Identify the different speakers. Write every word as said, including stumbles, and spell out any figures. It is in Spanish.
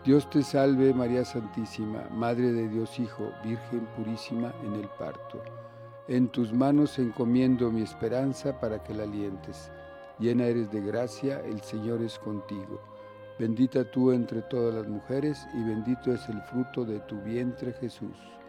Speaker 1: Dios te salve, María Santísima, Madre de Dios Hijo, Virgen purísima en el parto. En tus manos encomiendo mi esperanza para que la alientes. Llena eres de gracia, el Señor es contigo. Bendita tú entre todas las mujeres, y bendito es el fruto de tu vientre, Jesús.